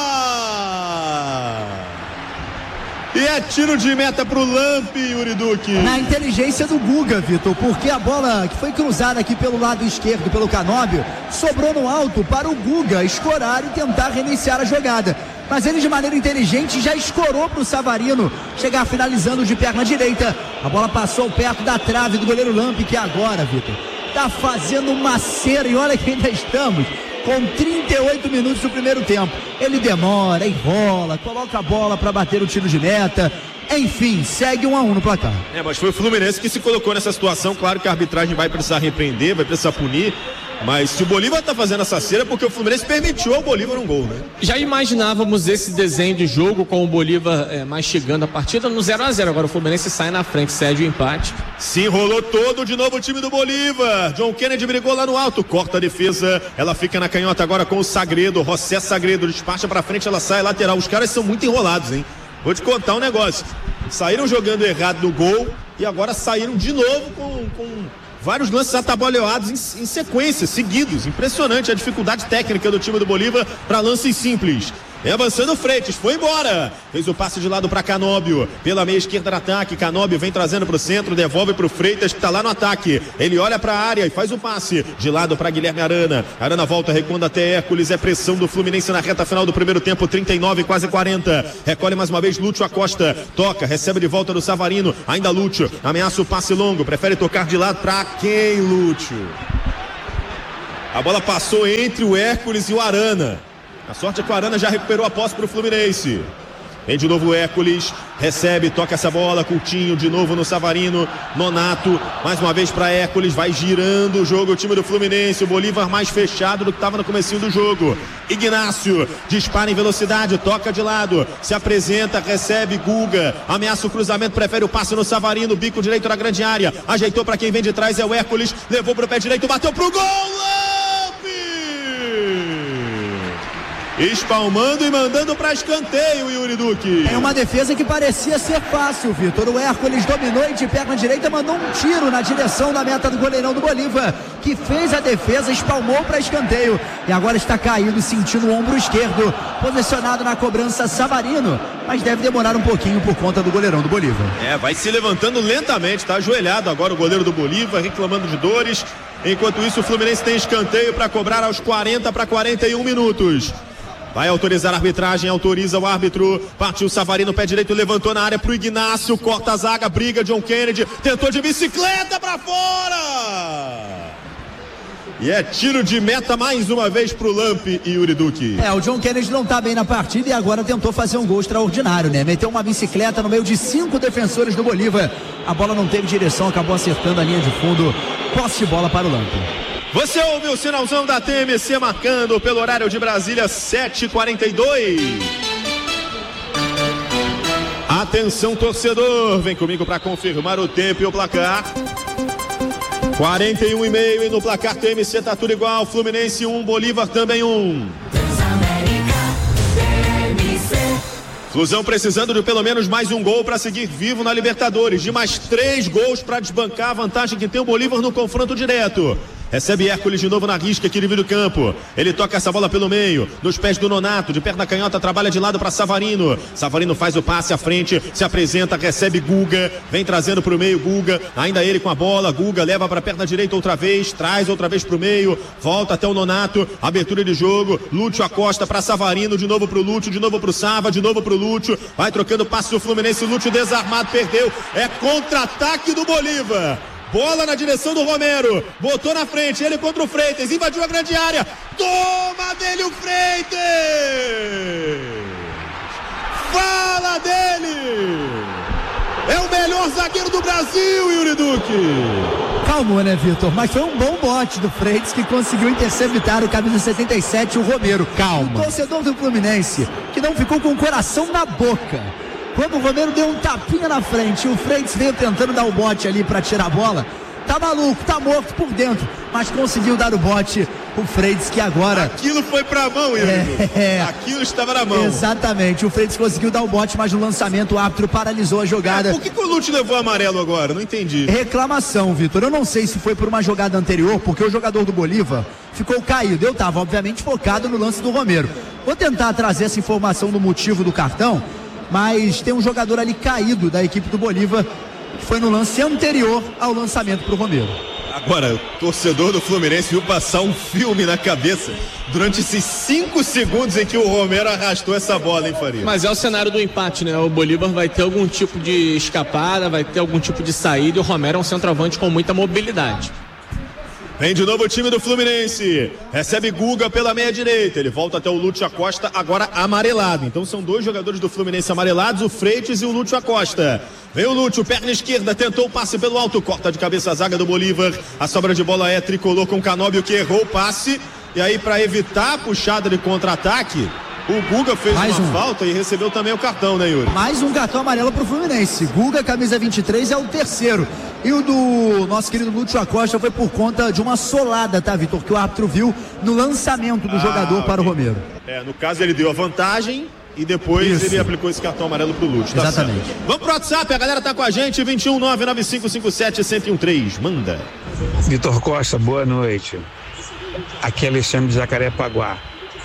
E é tiro de meta pro Lamp, Yuri Duque. Na inteligência do Guga, Vitor, porque a bola que foi cruzada aqui pelo lado esquerdo, pelo Canóbio, sobrou no alto para o Guga escorar e tentar reiniciar a jogada. Mas ele, de maneira inteligente, já escorou para o Savarino chegar finalizando de perna direita. A bola passou perto da trave do goleiro Lamp, que agora, Vitor, tá fazendo uma cera, e olha que ainda estamos com 38 minutos do primeiro tempo. Ele demora, enrola, coloca a bola para bater o tiro de meta. Enfim, segue 1-1 no placar. Mas foi o Fluminense que se colocou nessa situação. Claro que a arbitragem vai precisar repreender, vai precisar punir. Mas se o Bolívar tá fazendo essa cera, porque o Fluminense permitiu ao Bolívar um gol, né? Já imaginávamos esse desenho de jogo com o Bolívar mais chegando a partida no 0-0. Agora o Fluminense sai na frente, cede o empate. Se enrolou todo de novo o time do Bolívar. John Kennedy brigou lá no alto, corta a defesa. Ela fica na canhota agora com o Sagredo. José Sagredo despacha pra frente, ela sai lateral. Os caras são muito enrolados, hein? Vou te contar um negócio. Saíram jogando errado no gol e agora saíram de novo com vários lances atabalhoados em sequência, seguidos. Impressionante a dificuldade técnica do time do Bolívar para lances simples. Vem avançando o Freitas, foi embora. Fez o passe de lado para Canóbio. Pela meia esquerda no ataque. Canóbio vem trazendo para o centro, devolve para o Freitas que está lá no ataque. Ele olha para a área e faz o passe. De lado para Guilherme Arana. Arana volta, recuando até Hércules. É pressão do Fluminense na reta final do primeiro tempo, 39, quase 40. Recolhe mais uma vez Lúcio Acosta. Toca, recebe de volta do Savarino. Ainda Lúcio. Ameaça o passe longo. Prefere tocar de lado para quem, Lúcio? A bola passou entre o Hércules e o Arana. A sorte é que o Arana já recuperou a posse para o Fluminense. Vem de novo o Hércules, recebe, toca essa bola, Coutinho de novo no Savarino, Nonato, mais uma vez para Hércules, vai girando o jogo o time do Fluminense, o Bolívar mais fechado do que estava no comecinho do jogo. Ignácio, dispara em velocidade, toca de lado, se apresenta, recebe Guga, ameaça o cruzamento, prefere o passe no Savarino, bico direito na grande área, ajeitou para quem vem de trás, é o Hércules, levou para o pé direito, bateu pro gol, espalmando e mandando para escanteio, Yuri Duque. É uma defesa que parecia ser fácil, Vitor. O Hércules dominou e de perna direita mandou um tiro na direção da meta do goleirão do Bolívar, que fez a defesa, espalmou para escanteio e agora está caído, sentindo o ombro esquerdo, posicionado na cobrança Savarino, mas deve demorar um pouquinho por conta do goleirão do Bolívar. Vai se levantando lentamente, está ajoelhado agora o goleiro do Bolívar, reclamando de dores. Enquanto isso, o Fluminense tem escanteio para cobrar aos 40 para 41 minutos. Vai autorizar a arbitragem, autoriza o árbitro. Partiu Savarino, pé direito, levantou na área pro Ignácio, corta a zaga, briga John Kennedy, tentou de bicicleta pra fora. E é tiro de meta mais uma vez pro Lamp e Yuri Duque. O John Kennedy não tá bem na partida e agora tentou fazer um gol extraordinário, né? Meteu uma bicicleta no meio de 5 defensores do Bolívar. A bola não teve direção, acabou acertando a linha de fundo. Posse de bola para o Lamp. Você ouviu o sinalzão da TMC marcando pelo horário de Brasília, 7h42. Atenção, torcedor, vem comigo para confirmar o tempo e o placar. 41,5 e no placar TMC tá tudo igual. Fluminense 1, Bolívar também 1. Flusão precisando de pelo menos mais um gol para seguir vivo na Libertadores, de mais 3 gols para desbancar a vantagem que tem o Bolívar no confronto direto. Recebe Hércules de novo na risca aqui no meio do campo. Ele toca essa bola pelo meio, nos pés do Nonato, de perna canhota, trabalha de lado para Savarino. Savarino faz o passe à frente, se apresenta, recebe Guga, vem trazendo para o meio Guga, ainda ele com a bola, Guga leva para a perna direita outra vez, traz outra vez para o meio, volta até o Nonato, abertura de jogo, Lúcio Acosta para Savarino, de novo para o Lúcio, de novo para o Sava, de novo para o Lúcio, vai trocando passe do Fluminense, Lúcio desarmado, perdeu, é contra-ataque do Bolívar. Bola na direção do Romero, botou na frente, ele contra o Freitas, invadiu a grande área, toma dele o Freitas! Fala dele! É o melhor zagueiro do Brasil, Yuri Duque! Calmou, né, Vitor? Mas foi um bom bote do Freitas que conseguiu interceptar o camisa 77, o Romero. Calma. O torcedor do Fluminense, que não ficou com o coração na boca. Quando o Romero deu um tapinha na frente, o Freitas veio tentando dar o bote ali para tirar a bola. Tá maluco, tá morto por dentro, mas conseguiu dar o bote, o Freitas, que agora... Aquilo foi pra mão, Yuri. Aquilo estava na mão. Exatamente, o Freitas conseguiu dar o bote, mas no lançamento o árbitro paralisou a jogada. Por que o Lúcio levou amarelo agora? Não entendi. Reclamação, Vitor. Eu não sei se foi por uma jogada anterior, porque o jogador do Bolívar ficou caído. Eu tava, obviamente, focado no lance do Romero. Vou tentar trazer essa informação do motivo do cartão, mas tem um jogador ali caído da equipe do Bolívar, que foi no lance anterior ao lançamento para o Romero. Agora, o torcedor do Fluminense viu passar um filme na cabeça durante esses 5 segundos em que o Romero arrastou essa bola, hein, Faria? Mas é o cenário do empate, né? O Bolívar vai ter algum tipo de escapada, vai ter algum tipo de saída, e o Romero é um centroavante com muita mobilidade. Vem de novo o time do Fluminense, recebe Guga pela meia direita, ele volta até o Lúcio Acosta, agora amarelado. Então são 2 jogadores do Fluminense amarelados, o Freitas e o Lúcio Acosta. Vem o Lúcio, perna esquerda, tentou o passe pelo alto, corta de cabeça a zaga do Bolívar. A sobra de bola é tricolor com Canóbio, que errou o passe. E aí, para evitar a puxada de contra-ataque, o Guga fez uma falta e recebeu também o cartão, né, Yuri? Mais um cartão amarelo pro Fluminense. Guga, camisa 23, é o terceiro. E o do nosso querido Lúcio Acosta foi por conta de uma solada, tá, Vitor? Que o árbitro viu no lançamento do jogador para o Romero. No caso ele deu a vantagem e depois ele aplicou esse cartão amarelo pro Lúcio. Tá? Exatamente. Certo. Vamos pro WhatsApp, a galera tá com a gente, 21995571013. Manda. Vitor Costa, boa noite. Aqui é Alexandre de Jacarepaguá.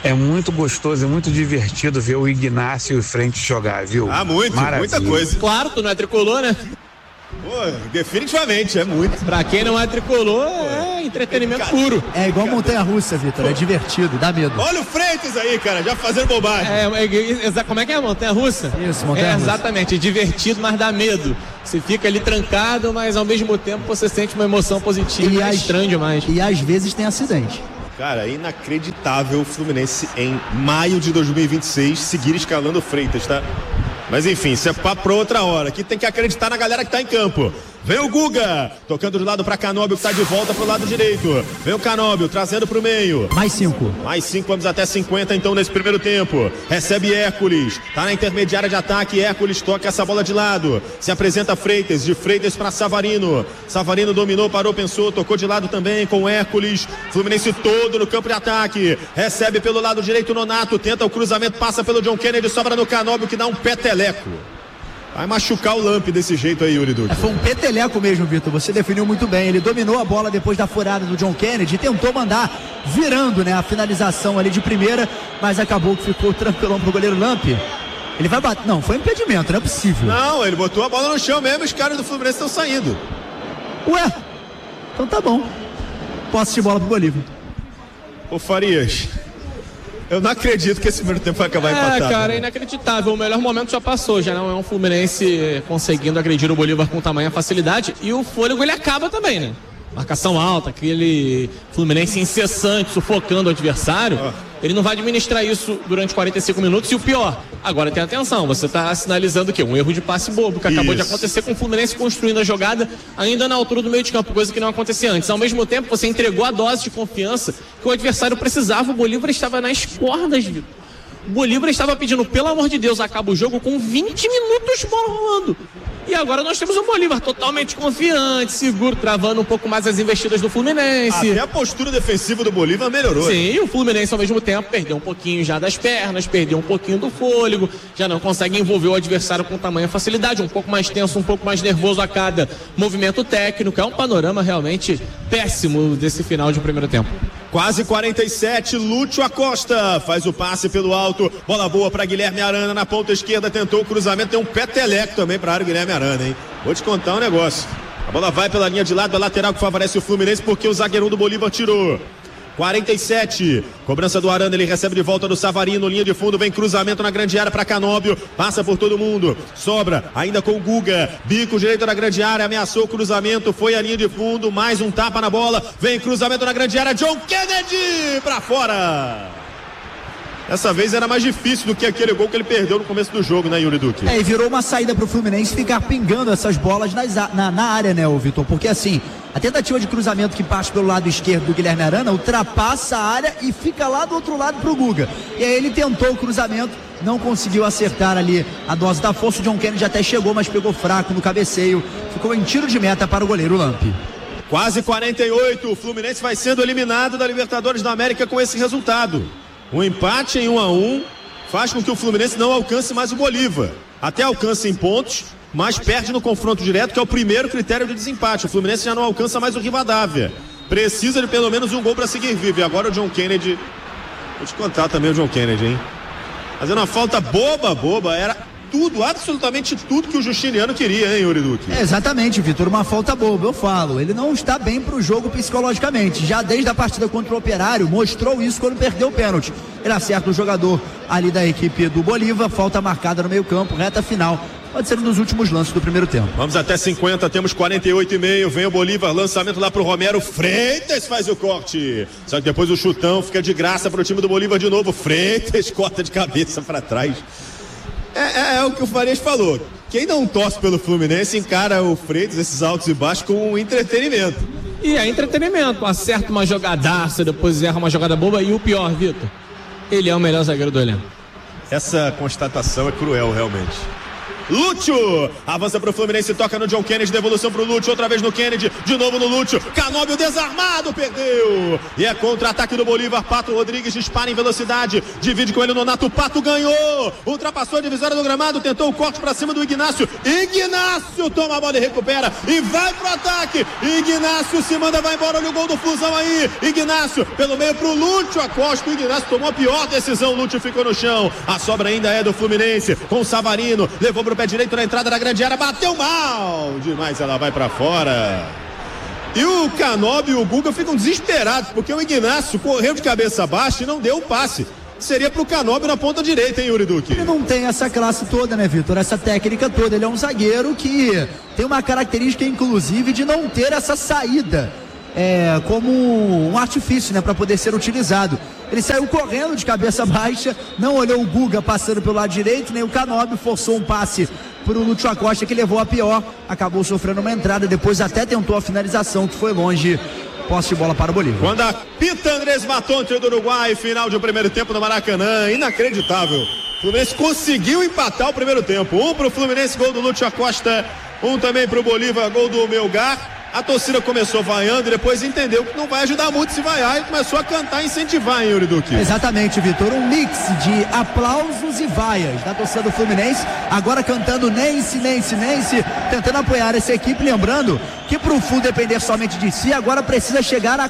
É muito gostoso, é muito divertido ver o Ignacio e o Frente jogar, viu? Muita coisa. Claro, tu não é tricolor, né? Pô, definitivamente, é muito. Pra quem não é tricolor, é entretenimento puro. É igual montanha-russa, Vitor, é divertido, dá medo. Olha o Freitas aí, cara, já fazendo bobagem. Como é que é? Montanha-russa? Isso, montanha-russa. Exatamente, é divertido, mas dá medo. Você fica ali trancado, mas ao mesmo tempo você sente uma emoção positiva, é estranho demais. E às vezes tem acidente. Cara, é inacreditável o Fluminense em maio de 2026 seguir escalando o Freitas, tá? Mas enfim, isso é papo pra outra hora. Aqui tem que acreditar na galera que tá em campo. Vem o Guga, tocando de lado pra Canóbio, que tá de volta pro lado direito. Vem o Canóbio, trazendo pro meio. Mais 5, vamos até 50 então nesse primeiro tempo. Recebe Hércules, tá na intermediária de ataque. Hércules toca essa bola de lado. Se apresenta Freitas, de Freitas pra Savarino. Savarino dominou, parou, pensou, tocou de lado também com Hércules. Fluminense todo no campo de ataque. Recebe pelo lado direito Nonato, tenta o cruzamento, passa pelo John Kennedy, sobra no Canóbio, que dá um peteleco. Vai machucar o Lamp desse jeito aí, Yuri Duque. Foi um peteleco mesmo, Vitor. Você definiu muito bem. Ele dominou a bola depois da furada do John Kennedy e tentou mandar virando, né, a finalização ali de primeira, mas acabou que ficou tranquilão pro goleiro Lamp. Ele vai bater. Não, foi impedimento, não é possível. Não, ele botou a bola no chão mesmo e os caras do Fluminense estão saindo. Ué, então tá bom. Posse de bola pro Bolívar. Ô Farias, eu não acredito que esse primeiro tempo vai acabar empatado. Cara, é inacreditável. O melhor momento já passou. Já não é um Fluminense conseguindo agredir o Bolívar com tamanha facilidade. E o fôlego, ele acaba também, né? Marcação alta, aquele Fluminense incessante, sufocando o adversário. Ele não vai administrar isso durante 45 minutos. E o pior, agora tem atenção, você está sinalizando o quê? Um erro de passe bobo, que acabou de acontecer com o Fluminense construindo a jogada ainda na altura do meio de campo, coisa que não acontecia antes. Ao mesmo tempo, você entregou a dose de confiança que o adversário precisava. O Bolívar estava nas cordas, Vitor. O Bolívar estava pedindo, pelo amor de Deus, acaba o jogo com 20 minutos bola rolando. E agora nós temos um Bolívar totalmente confiante, seguro, travando um pouco mais as investidas do Fluminense. Até a postura defensiva do Bolívar melhorou. Sim, o Fluminense ao mesmo tempo perdeu um pouquinho já das pernas, perdeu um pouquinho do fôlego, já não consegue envolver o adversário com tamanha facilidade, um pouco mais tenso, um pouco mais nervoso a cada movimento técnico. É um panorama realmente péssimo desse final de primeiro tempo. Quase 47, Lúcio Acosta faz o passe pelo alto, bola boa para Guilherme Arana na ponta esquerda, tentou o cruzamento, tem um peteleco também para a área Guilherme Arana, hein? Vou te contar um negócio, a bola vai pela linha de lado, a lateral que favorece o Fluminense porque o zagueirão do Bolívar tirou. 47, cobrança do Arana, ele recebe de volta do Savarino, linha de fundo, vem cruzamento na grande área para Canóbio, passa por todo mundo, sobra ainda com o Guga, bico direito na grande área, ameaçou o cruzamento, foi a linha de fundo, mais um tapa na bola, vem cruzamento na grande área, John Kennedy para fora. Dessa vez era mais difícil do que aquele gol que ele perdeu no começo do jogo, né, Yuri Duque? E virou uma saída pro Fluminense ficar pingando essas bolas na área, né, Vitor? Porque assim, a tentativa de cruzamento que passa pelo lado esquerdo do Guilherme Arana ultrapassa a área e fica lá do outro lado pro Guga. E aí ele tentou o cruzamento, não conseguiu acertar ali a dose da força. O John Kennedy até chegou, mas pegou fraco no cabeceio. Ficou em tiro de meta para o goleiro Lamp. Quase 48, o Fluminense vai sendo eliminado da Libertadores da América com esse resultado. Um empate em 1-1 faz com que o Fluminense não alcance mais o Bolívar. Até alcança em pontos, mas perde no confronto direto, que é o primeiro critério de desempate. O Fluminense já não alcança mais o Rivadavia. Precisa de pelo menos um gol para seguir vivo. E agora o John Kennedy, vou te contar também o John Kennedy, hein? Fazendo uma falta boba, era tudo, absolutamente tudo que o Justiniano queria, hein, Yuri Duque? Exatamente, Vitor, uma falta boba, eu falo. Ele não está bem pro jogo psicologicamente. Já desde a partida contra o Operário, mostrou isso quando perdeu o pênalti. Ele acerta o jogador ali da equipe do Bolívar, falta marcada no meio campo, reta final. Pode ser um dos últimos lances do primeiro tempo. Vamos até 50, temos 48,5, vem o Bolívar, lançamento lá pro Romero, Freitas faz o corte. Só que depois o chutão fica de graça pro time do Bolívar de novo, Freitas corta de cabeça para trás. É o que o Farias falou. Quem não torce pelo Fluminense encara o Freitas, esses altos e baixos, com entretenimento. E é entretenimento. Acerta uma jogadaça, depois erra uma jogada boba. E o pior, Vitor, ele é o melhor zagueiro do elenco. Essa constatação é cruel, realmente. Lúcio avança pro Fluminense, toca no John Kennedy, devolução pro Lúcio, outra vez no Kennedy, de novo no Lúcio, Canóbio desarmado, perdeu, e é contra-ataque do Bolívar. Pato Rodrigues dispara em velocidade, divide com ele o Nonato, Pato ganhou, ultrapassou a divisória do gramado, tentou o corte pra cima do Ignácio toma a bola e recupera, e vai pro ataque, Ignácio se manda, vai embora, olha o gol do Flusão aí, Ignácio pelo meio pro Lúcio Acosta, o Ignácio tomou a pior decisão, Lúcio ficou no chão, a sobra ainda é do Fluminense, com o Savarino, levou pro pé direito na entrada da grande área, bateu mal demais, ela vai pra fora. E o Canóbio e o Guga ficam desesperados, porque o Ignácio correu de cabeça baixa e não deu o passe. Seria pro Canóbio na ponta direita, hein, Yuri Duque? Ele não tem essa classe toda, né, Vitor? Essa técnica toda. Ele é um zagueiro que tem uma característica, inclusive, de não ter essa saída como um artifício, né, para poder ser utilizado. Ele saiu correndo de cabeça baixa, não olhou o Guga passando pelo lado direito, nem o Canóbio, forçou um passe pro Lúcio Acosta, que levou a pior, acabou sofrendo uma entrada, depois até tentou a finalização, que foi longe. Posse de bola para o Bolívar. Quando apita Andrés Matonte do Uruguai, final de primeiro tempo no Maracanã, inacreditável. O Fluminense conseguiu empatar o primeiro tempo. Um pro Fluminense, gol do Lúcio Acosta, um também pro Bolívar, gol do Melgar. A torcida começou vaiando e depois entendeu que não vai ajudar muito se vaiar e começou a cantar e incentivar, hein, Yuri Duque? Exatamente, Vitor. Um mix de aplausos e vaias da torcida do Fluminense. Agora cantando Nense, tentando apoiar essa equipe. Lembrando que pro Flu depender somente de si, agora precisa chegar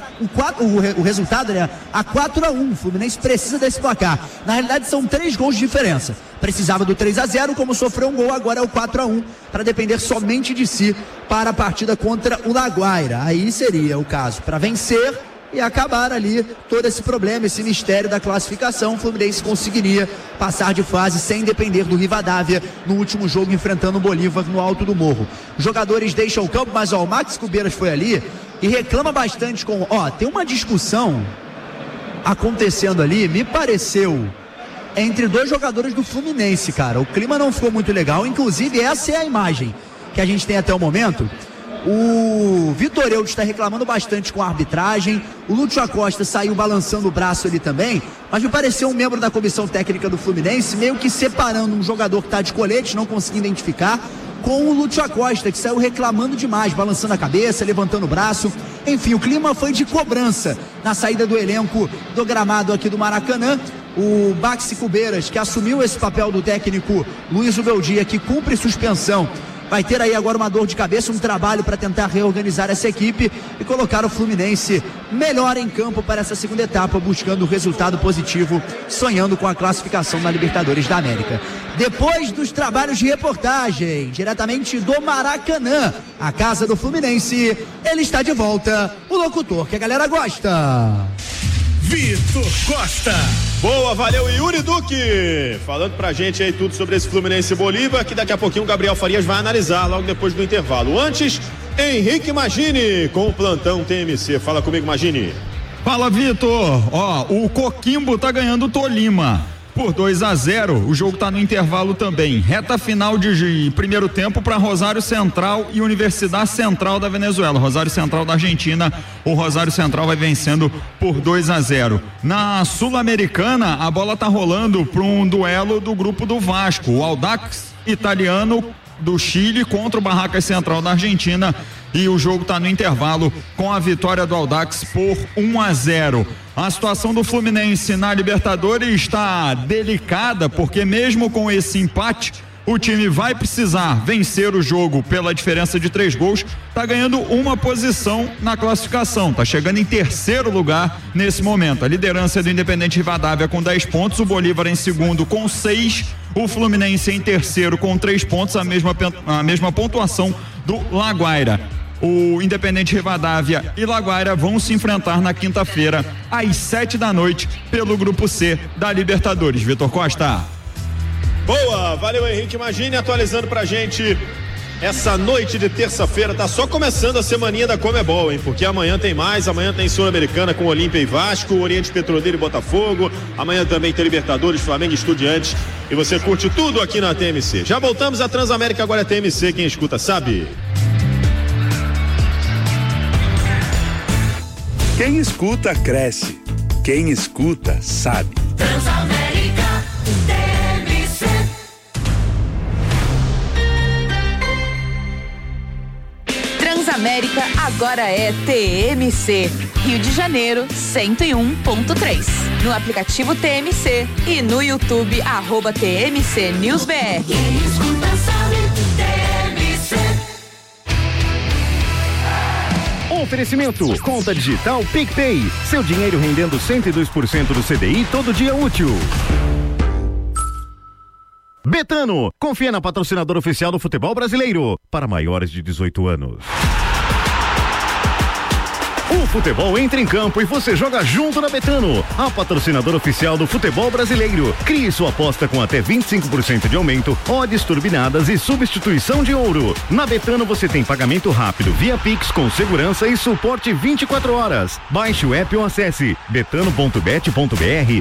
o resultado, né, a 4-1. O Fluminense precisa desse placar. Na realidade, são 3 gols de diferença. Precisava do 3-0, como sofreu um gol, agora é o 4-1, para depender somente de si para a partida contra o Laguaira. Aí seria o caso para vencer e acabar ali todo esse problema, esse mistério da classificação. O Fluminense conseguiria passar de fase sem depender do Rivadavia no último jogo, enfrentando o Bolívar no alto do morro. Os jogadores deixam o campo, mas o Max Cubeiras foi ali e reclama bastante com... tem uma discussão acontecendo ali, me pareceu, entre 2 jogadores do Fluminense, cara. O clima não ficou muito legal, inclusive essa é a imagem que a gente tem até o momento. O Vitor Eudes está reclamando bastante com a arbitragem, o Lúcio Acosta saiu balançando o braço ali também, mas me pareceu um membro da comissão técnica do Fluminense meio que separando um jogador que está de colete, não consegui identificar, com o Lúcio Acosta, que saiu reclamando demais, balançando a cabeça, levantando o braço. Enfim, o clima foi de cobrança na saída do elenco do gramado aqui do Maracanã. O Maxi Cubeiras, que assumiu esse papel do técnico Luiz Ubeldia, que cumpre suspensão, vai ter aí agora uma dor de cabeça, um trabalho para tentar reorganizar essa equipe e colocar o Fluminense melhor em campo para essa segunda etapa, buscando o resultado positivo, sonhando com a classificação na Libertadores da América. Depois dos trabalhos de reportagem, diretamente do Maracanã, a casa do Fluminense, ele está de volta, o locutor que a galera gosta. Vitor Costa. Boa, valeu, Yuri Duque, falando pra gente aí tudo sobre esse Fluminense Bolívar, que daqui a pouquinho o Gabriel Farias vai analisar logo depois do intervalo. Antes, Henrique Magini com o plantão TMC. Fala comigo, Magini. Fala, Vitor. O Coquimbo tá ganhando o Tolima por 2-0, o jogo tá no intervalo também. Reta final de primeiro tempo para Rosário Central e Universidade Central da Venezuela. Rosário Central da Argentina, o Rosário Central vai vencendo por 2-0. Na Sul-Americana, a bola tá rolando para um duelo do grupo do Vasco, o Audax italiano do Chile contra o Barracas Central da Argentina, e o jogo está no intervalo com a vitória do Audax por 1-0. A situação do Fluminense na Libertadores está delicada, porque mesmo com esse empate, o time vai precisar vencer o jogo pela diferença de 3 gols, tá ganhando uma posição na classificação, tá chegando em terceiro lugar nesse momento. A liderança é do Independente Rivadavia com 10 pontos, o Bolívar em segundo com 6, o Fluminense em terceiro com 3 pontos, a mesma pontuação do Laguaira. O Independente Rivadavia e Laguaira vão se enfrentar na quinta-feira às 7 da noite pelo grupo C da Libertadores. Vitor Costa. Boa, valeu, Henrique Magini, atualizando pra gente essa noite de terça-feira. Tá só começando a semaninha da Comebol, hein? Porque amanhã tem mais, amanhã tem Sul-Americana com Olímpia e Vasco, Oriente Petroleiro e Botafogo, amanhã também tem Libertadores, Flamengo e Estudiantes, e você curte tudo aqui na TMC. Já voltamos à Transamérica, agora é TMC, quem escuta sabe. Quem escuta, cresce. Quem escuta, sabe. Transamérica, TMC. América agora é TMC. Rio de Janeiro, 101.3. No aplicativo TMC e no YouTube, @TMC News BR. Quem escuta sabe, TMC. Oferecimento, conta digital PicPay. Seu dinheiro rendendo 102% do CDI todo dia útil. Betano, confia na patrocinadora oficial do futebol brasileiro, para maiores de 18 anos. O futebol entra em campo e você joga junto na Betano, a patrocinadora oficial do futebol brasileiro. Crie sua aposta com até 25% de aumento, odds turbinadas e substituição de ouro. Na Betano você tem pagamento rápido via Pix com segurança e suporte 24 horas. Baixe o app ou acesse betano.bet.br